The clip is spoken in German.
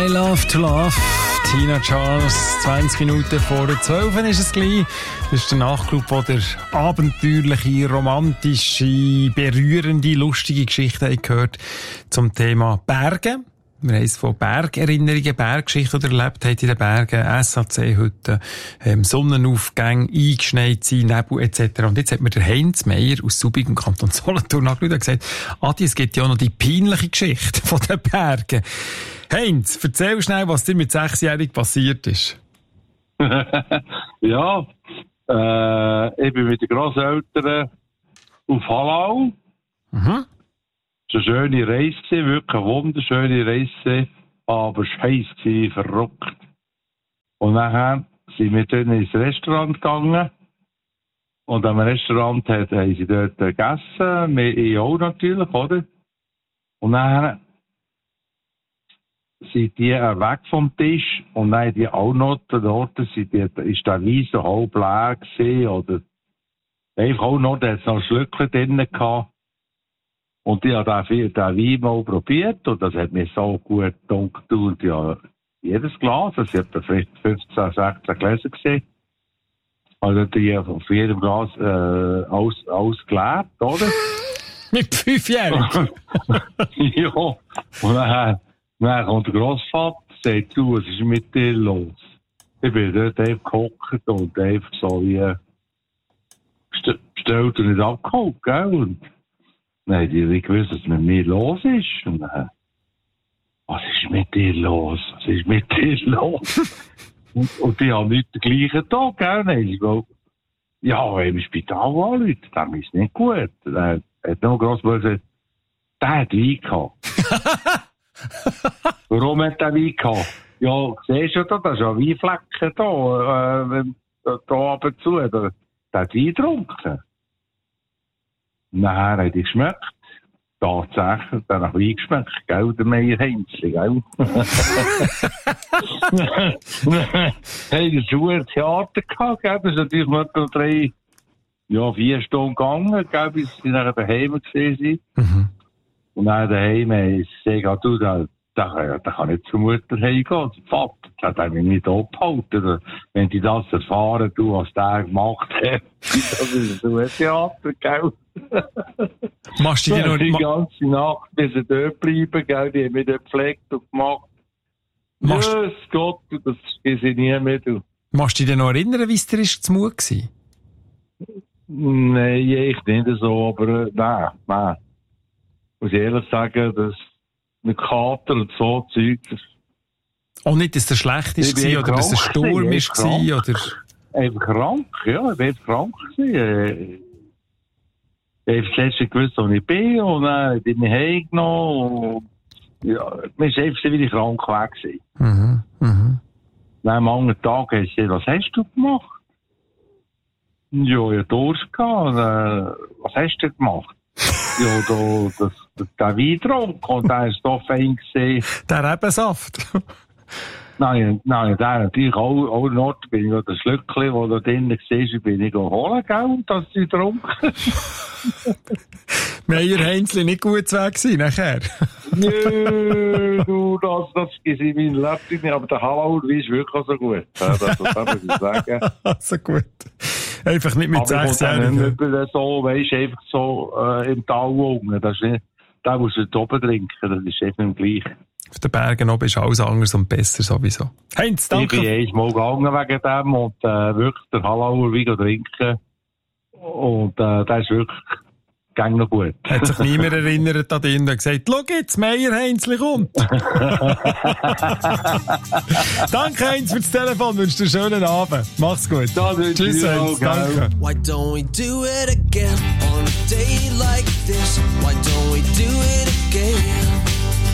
I Love to Love. Tina Charles, 20 Minuten vor 12 ist es gleich. Das ist der Nachtclub, der abenteuerliche, romantische, berührende, lustige Geschichten gehört zum Thema Berge. Wir haben es von Bergerinnerungen, Berggeschichten erlebt, haben in den Bergen, SAC-Hütten, Sonnenaufgänge, eingeschneit sein, Nebel etc. Und jetzt hat mir der Heinz Meier aus Subic im Kanton Solothurn angeschaut und gesagt, Adi, es gibt ja auch noch die peinliche Geschichte von den Bergen. Heinz, erzähl schnell, was dir mit 6-Jährigen passiert ist. Ja, ich bin mit den Grosseltern auf Hallau. Mhm. Es war eine schöne Reise, wirklich eine wunderschöne Reise, aber scheiße, verrückt. Und nachher sind wir dann ins Restaurant gegangen. Und am Restaurant haben sie dort gegessen, ich auch natürlich, oder? Und nachher sind die weg vom Tisch und dann die auch noch dort, ist der Wein so halb leer gewesen, oder einfach auch noch, da hat es noch Schlückchen drin gehabt. Und ich habe den Wein mal probiert und das hat mir so gut gedunkt. Und ja, jedes Glas, das hat vielleicht 15, 16 Gläser gesehen. Also die auf jedem Glas alles geleert, oder? Mit 5-Jährigen? Ja. Und dann kommt der Grossvater und sagt, du, was ist mit dir los? Ich bin dort einfach gehockt und einfach so wie bestellt und nicht abgeholt, gell? Und nein, die haben gewusst, was mit mir los ist. Und dann, was ist mit dir los? Was ist mit dir los? und die haben nicht den gleichen Tag, gell? Nein, sie go, ja, wenn im Spital anrufen, dann ist es nicht gut. Dann hat noch Grossmutter gesagt, der hat Wein gehabt. Warum hat der Wein gehabt? Ja, siehst du da, da ist ja Weinflecken da ab und zu. Der hat Wein getrunken. Nachher hat er geschmeckt. Tatsächlich, dann nach Wein geschmeckt, gell, der Meier Heinzli, gell? Hey, das war ein Theater gehabt, gell? Das ist natürlich noch 4 Stunden gegangen, gell, bis sie nachher daheim gesehen sind. Mhm. Und dann daheim ist sie gesagt, du, da kann nicht zur Mutter heimgehen. Der Vater, das hat mich nicht abgehalten. Wenn die das erfahren, du, was der gemacht hat, das ist so ein Theater, gell? Machst du dir noch die ganze Nacht bis sie dort bleiben, gell? Die haben mich dort gepflegt und gemacht. Jesus Gott, das ist ich nie mehr, du. Machst du dich noch erinnern, wie es dir ist Mut war? Nein, ich nicht so, aber nein. Muss ich ehrlich sagen, dass mit Kater und so Zeug. Auch nicht, dass der schlecht war oder dass der Sturm war? Oder? Einfach krank, ja. Ich war einfach krank gewesen. Ich habe das letzte gewusst, wo ich bin, und dann bin ich heimgenommen. Ja, mir ist einfach wieder krank weg gewesen. Mhm, mhm. Dann am anderen Tag habe ich gesagt, was hast du gemacht? Ja, ich hatte Durst gehabt. Was hast du gemacht? Ja, der Wein getrunken und der ist doch fein gesehen. Der Rebensaft? Nein, der natürlich auch noch, bin ich noch das Schlückchen, das da drinnen war, bin ich holen, gell, und das sie getrunken. Meier Heinzli nicht gut weg gewesen, nachher? Nö, du, das ist in meinem Leben nicht, aber der Hallau ist wirklich so gut. Das muss ich sagen. So gut. Einfach nicht mit 6-Jährigen. Aber nicht so, weisst, einfach so im Tal unten. Das ist nicht, da musst du oben trinken, das ist einfach nicht gleich. Auf den Bergen oben ist alles anders und besser sowieso. Heinz, danke. Ich bin einmal gegangen wegen dem und wirklich der Hallauer Wein trinken. Und das ist wirklich gang noch gut. Hat sich niemand erinnert an den und gesagt, schau jetzt, Meier Heinzli kommt. Danke Heinz für das Telefon, wünsche dir einen schönen Abend. Mach's gut. Tschüss Heinz, danke. Why don't we do it again on a day like this? Why don't we do it again?